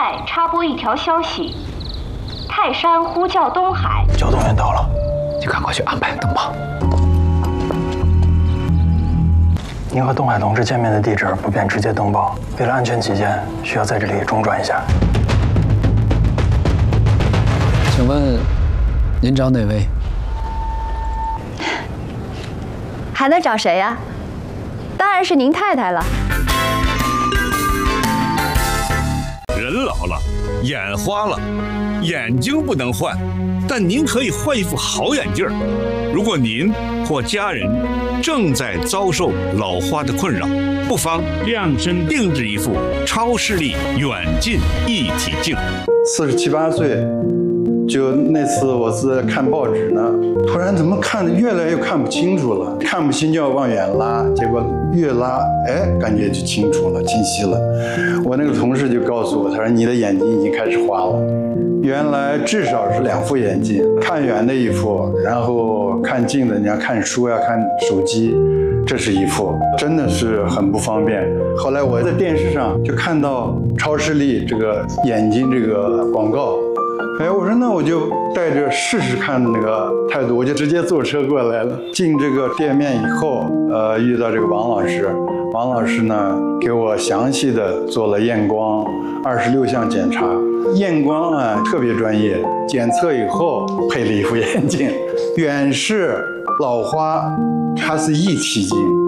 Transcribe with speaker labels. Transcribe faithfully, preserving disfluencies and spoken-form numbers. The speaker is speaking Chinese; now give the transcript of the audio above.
Speaker 1: 外插播一条消息：泰山呼叫东海，
Speaker 2: 交动员到了，
Speaker 3: 就赶快去安排登报。
Speaker 2: 您和东海同志见面的地址不便直接登报，为了安全起见，需要在这里中转一下。
Speaker 3: 请问您找哪位？
Speaker 4: 还能找谁呀？当然是您太太了。
Speaker 5: 人老了，眼花了，眼睛不能换，但您可以换一副好眼镜儿。如果您或家人正在遭受老花的困扰，不妨量身定制一副超视力远近一体镜。
Speaker 6: 四十七八岁，就那次我是看报纸呢，突然怎么看的越来越看不清楚了，看不清就要往远拉，结果越拉，哎，感觉就清楚了，清晰了。我那个同事就告诉我，他说你的眼睛已经开始花了。原来至少是两副眼镜，看远的一副，然后看近的，你要看书呀、看手机，这是一副，真的是很不方便。后来我在电视上就看到超视力这个眼睛这个广告，哎，我说那我就带着试试看的那个态度，我就直接坐车过来了。进这个店面以后，呃，遇到这个王老师，王老师呢给我详细的做了验光，二十六项检查。验光啊特别专业，检测以后配了一副眼镜，远视、老花，它是一体镜。